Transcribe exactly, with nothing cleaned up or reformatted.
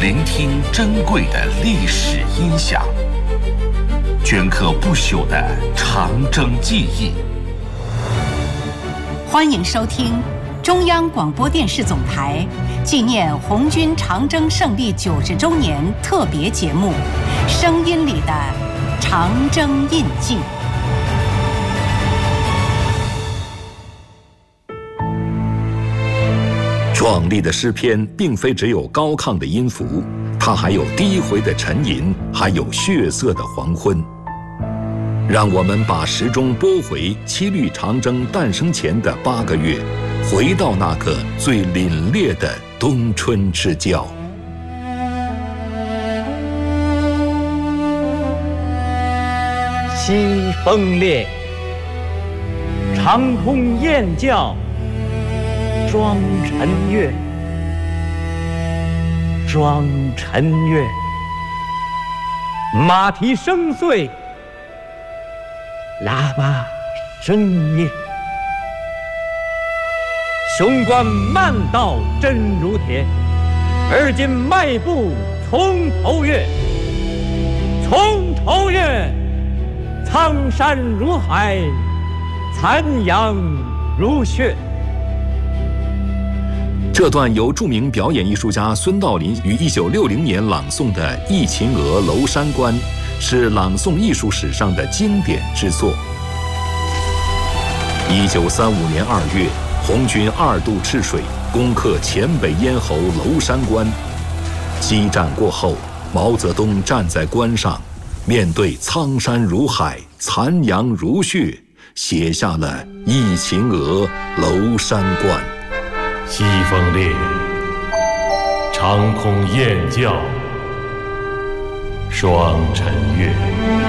聆听珍贵的历史音响，镌刻不朽的长征记忆。 欢迎收听中央广播电视总台纪念红军长征胜利九十周年特别节目《声音里的长征印记》。 壮丽的诗篇并非只有高亢的音符，它还有低回的沉吟，还有血色的黄昏。让我们把时钟拨回七律长征诞生前的八个月，回到那个最凛冽的冬春之交。 西风烈，长空雁叫，庄晨月，庄晨月，马蹄声碎，喇叭深夜，雄关漫道真如铁，而今迈步从头越，从头越，苍山如海，残阳如血。 这段由著名表演艺术家孙道临于一九六零年朗诵的《忆秦娥·娄山关》，是朗诵艺术史上的经典之作。一九三五年二月，红军二渡赤水，攻克黔北咽喉娄山关。激战过后，毛泽东站在关上，面对苍山如海，残阳如血，写下了《忆秦娥·娄山关》。 西风烈，长空雁叫，霜晨月。